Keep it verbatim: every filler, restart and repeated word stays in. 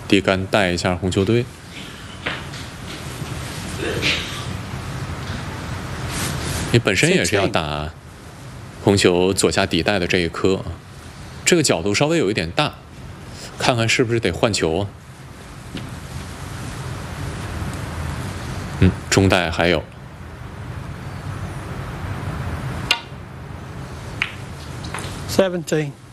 低杆带一下红球队。你本身也是要打红球左下底带的这一颗，这个角度稍微有一点大，看看是不是得换球啊？嗯，中带还有。 seventeen